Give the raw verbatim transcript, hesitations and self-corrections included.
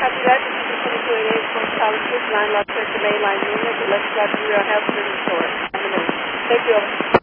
Copy that. This is twenty-two eighty-eight, Fort College Street, line lot, circle A, line unit, electric Bureau Health Service Store. Thank you.